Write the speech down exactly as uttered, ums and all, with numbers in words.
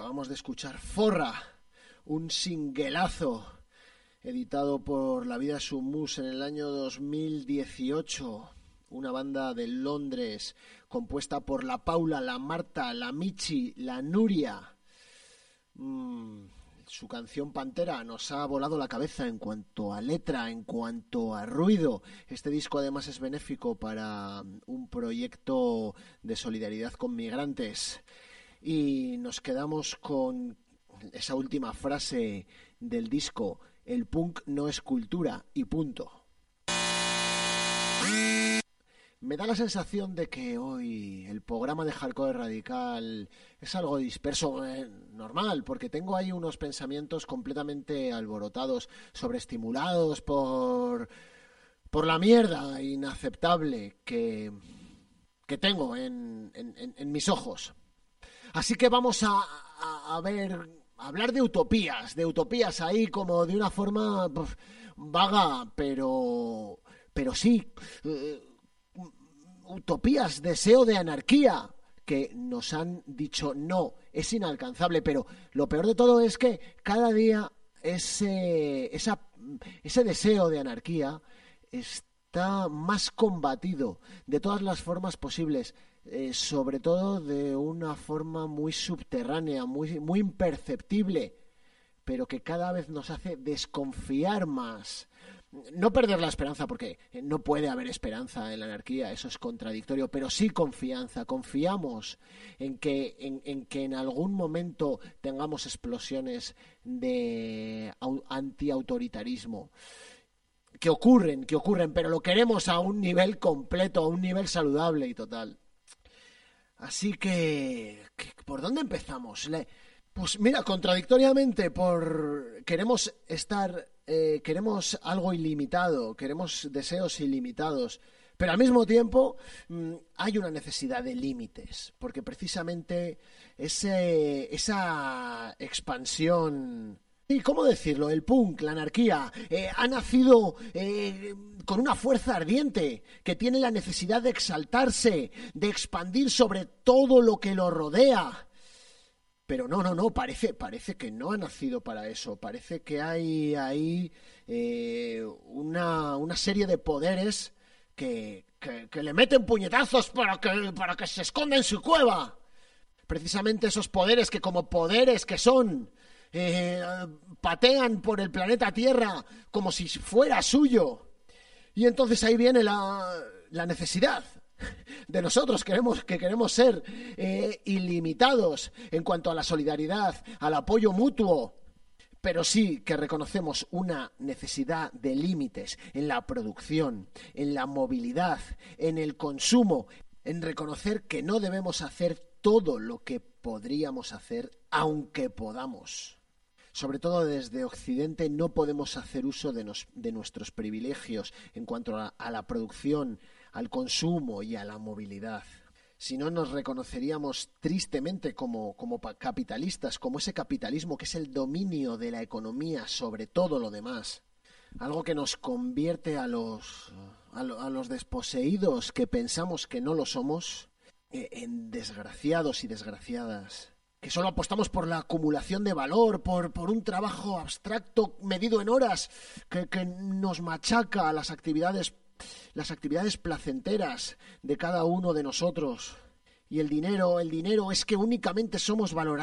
Acabamos de escuchar Forra, un singuelazo editado por La Vida Sumus en el año dos mil dieciocho. Una banda de Londres compuesta por la Paula, la Marta, la Michi, la Nuria. Mm, su canción Pantera nos ha volado la cabeza en cuanto a letra, en cuanto a ruido. Este disco además es benéfico para un proyecto de solidaridad con migrantes. Y nos quedamos con esa última frase del disco: el punk no es cultura y punto. Me da la sensación de que hoy el programa de Hardcore Radical es algo disperso, eh, normal, porque tengo ahí unos pensamientos completamente alborotados, sobreestimulados por, por la mierda inaceptable que, que tengo en, en, en mis ojos. Así que vamos a, a, a ver, a hablar de utopías, de utopías ahí como de una forma pf, vaga, pero, pero sí, eh, utopías, deseo de anarquía, que nos han dicho no, es inalcanzable, pero lo peor de todo es que cada día ese, esa, ese deseo de anarquía está más combatido de todas las formas posibles. Eh, sobre todo de una forma muy subterránea, muy, muy imperceptible, pero que cada vez nos hace desconfiar más. No perder la esperanza, porque no puede haber esperanza en la anarquía, eso es contradictorio, pero sí confianza. Confiamos en que en, en, que en algún momento tengamos explosiones de antiautoritarismo. Que ocurren, que ocurren, pero lo queremos a un nivel completo, a un nivel saludable y total. Así que, ¿por dónde empezamos? Pues mira, contradictoriamente, por queremos estar, eh, queremos algo ilimitado, queremos deseos ilimitados, pero al mismo tiempo mmm, hay una necesidad de límites, porque precisamente ese, esa expansión... ¿Y cómo decirlo? El punk, la anarquía, eh, ha nacido eh, con una fuerza ardiente que tiene la necesidad de exaltarse, de expandir sobre todo lo que lo rodea. Pero no, no, no, parece, parece que no ha nacido para eso. Parece que hay ahí eh, una, una serie de poderes que, que, que le meten puñetazos para que, para que se esconda en su cueva. Precisamente esos poderes que como poderes que son... Eh, patean por el planeta Tierra como si fuera suyo. Y entonces ahí viene la, la necesidad de nosotros queremos, que queremos ser eh, ilimitados en cuanto a la solidaridad, al apoyo mutuo, pero sí que reconocemos una necesidad de límites en la producción, en la movilidad, en el consumo, en reconocer que no debemos hacer todo lo que podríamos hacer aunque podamos. Sobre todo desde Occidente no podemos hacer uso de, nos, de nuestros privilegios en cuanto a, a la producción, al consumo y a la movilidad. Si no, nos reconoceríamos tristemente como, como capitalistas, como ese capitalismo que es el dominio de la economía sobre todo lo demás. Algo que nos convierte a los, a, lo, a los desposeídos que pensamos que no lo somos en desgraciados y desgraciadas. Que solo apostamos por la acumulación de valor, por, por un trabajo abstracto medido en horas, que, que nos machaca las actividades, las actividades placenteras de cada uno de nosotros. Y el dinero, el dinero es que únicamente somos valorados